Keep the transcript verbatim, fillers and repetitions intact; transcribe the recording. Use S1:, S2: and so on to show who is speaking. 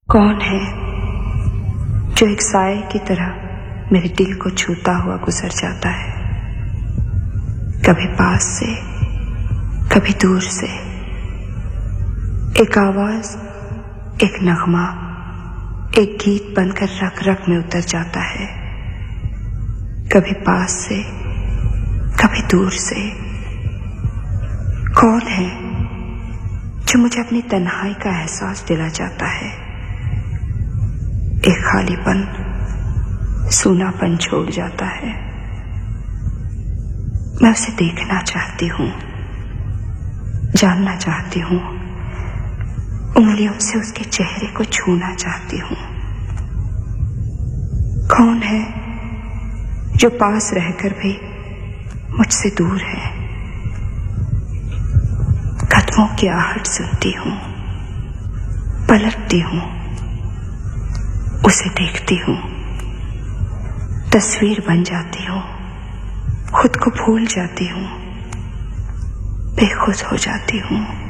S1: कौन है जो एक साए की तरह मेरे दिल को छूता हुआ गुजर जाता है, कभी पास से कभी दूर से। एक आवाज, एक नगमा, एक गीत बनकर रग रग में उतर जाता है, कभी पास से कभी दूर से। कौन है जो मुझे अपनी तन्हाई का एहसास दिला जाता है, एक खालीपन, सूनापन छोड़ जाता है। मैं उसे देखना चाहती हूँ, जानना चाहती हूँ, उंगलियों से उसके चेहरे को छूना चाहती हूँ। कौन है जो पास रहकर भी मुझसे दूर है। कदमों की आहट सुनती हूँ, पलटती हूँ, उसे देखती हूँ, तस्वीर बन जाती हूँ, खुद को भूल जाती हूँ, बेखुद हो जाती हूँ।